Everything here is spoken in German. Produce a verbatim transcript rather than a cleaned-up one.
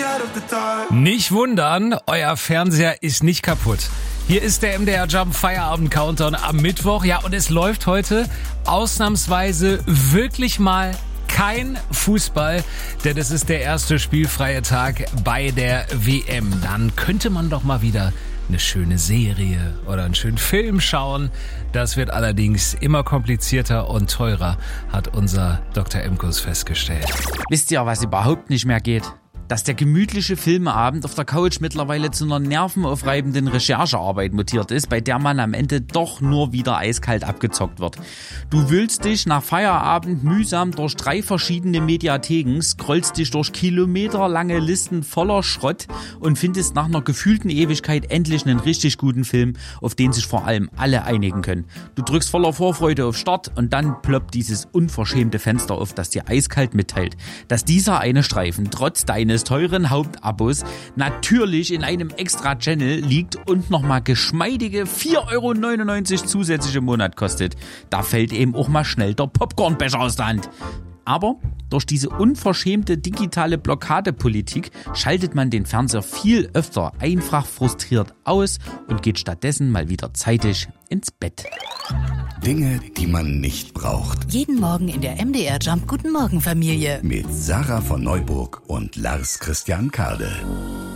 Nicht wundern, euer Fernseher ist nicht kaputt. Hier ist der M D R Jump Feierabend Countdown am Mittwoch. Ja, und es läuft heute ausnahmsweise wirklich mal kein Fußball, denn es ist der erste spielfreie Tag bei der W M. Dann könnte man doch mal wieder eine schöne Serie oder einen schönen Film schauen. Das wird allerdings immer komplizierter und teurer, hat unser Doktor Emkus festgestellt. Wisst ihr, was überhaupt nicht mehr geht? Dass der gemütliche Filmeabend auf der Couch mittlerweile zu einer nervenaufreibenden Recherchearbeit mutiert ist, bei der man am Ende doch nur wieder eiskalt abgezockt wird. Du wühlst dich nach Feierabend mühsam durch drei verschiedene Mediatheken, scrollst dich durch kilometerlange Listen voller Schrott und findest nach einer gefühlten Ewigkeit endlich einen richtig guten Film, auf den sich vor allem alle einigen können. Du drückst voller Vorfreude auf Start und dann ploppt dieses unverschämte Fenster auf, das dir eiskalt mitteilt, dass dieser eine Streifen trotz deines teuren Hauptabos natürlich in einem Extra-Channel liegt und nochmal geschmeidige vier Euro neunundneunzig zusätzlich im Monat kostet. Da fällt eben auch mal schnell der Popcornbecher aus der Hand. Aber durch diese unverschämte digitale Blockadepolitik schaltet man den Fernseher viel öfter einfach frustriert aus und geht stattdessen mal wieder zeitig ins Bett. Dinge, die man nicht braucht. Jeden Morgen in der M D R Jump Guten Morgen Familie. Mit Sarah von Neuburg und Lars Christian Kade.